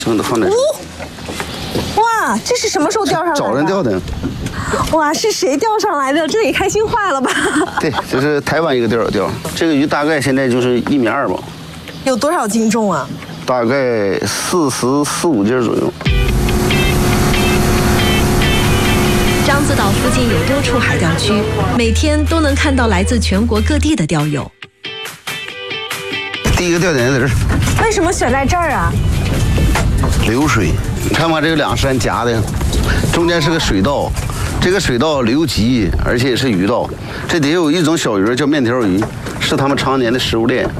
放在。 哇，这是什么时候钓上来的？ 找人钓的。 哇，是谁钓上来的？这也开心坏了吧？ 对，这是台湾一个钓友钓。这个鱼大概现在就是1.2米吧。 有多少斤重啊？ 大概44、45斤左右。 獐子岛附近有多处海钓区，每天都能看到来自全国各地的钓友。 第一个钓点在这儿。 为什么选在这儿啊？ 流水，你看吧，这个2山夹的，中间是个水道，这个水道流急，而且也是鱼道。这底下有一种小鱼叫面条鱼，是他们常年的食物链。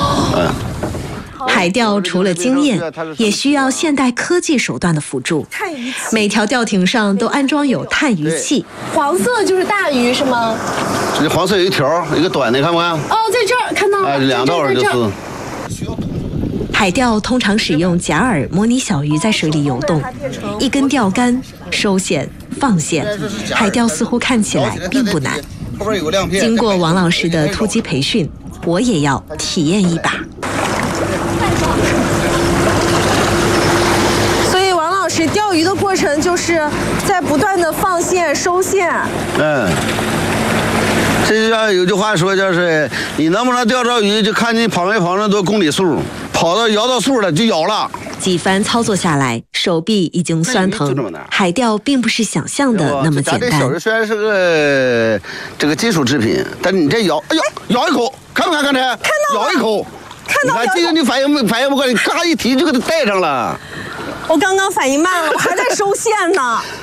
海钓除了经验，也需要现代科技手段的辅助。每条钓艇上都安装有探鱼器。 黄色就是大鱼是吗？ 这黄色有一条，一个短的，看不看？ 哦，在这儿看到了。 哎，2道就是。 海钓通常使用假饵模拟小鱼在水里游动，一根钓竿收线放线，海钓似乎看起来并不难。经过王老师的突击培训，我也要体验一把。 所以王老师钓鱼的过程就是在不断的放线收线。 这就像有句话说，就是你能不能钓着鱼，就看你跑没跑那多公里数，跑到摇到数了就咬了。 几番操作下来，手臂已经酸疼。海钓并不是想象的那么简单。 咱这小鱼虽然是个这个金属制品，但你这咬，哎呦，咬一口，看没看？刚才看到了， 咬一口， 看到了。 你看这个你反应不过来，你嘎一提就给它带上了。 我刚刚反应慢了，我还在收线呢。